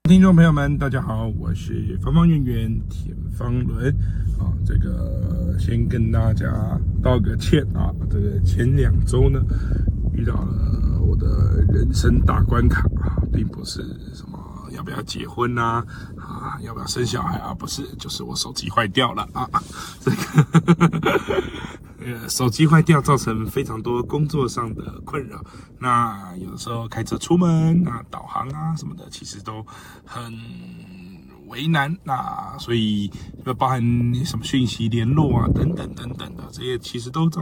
听众朋友们，大家好，我是方方圆圆田方伦啊。这个先跟大家道个歉啊，这个前2周呢遇到了我的人生大关卡啊，并不是什么要不要结婚啊，要不要生小孩啊，不是，就是我手机坏掉了啊。这个手机坏掉造成非常多工作上的困扰，那有的时候开车出门导航啊什么的，其实都很为难，那所以包含什么讯息联络啊等等等等的，这些其实都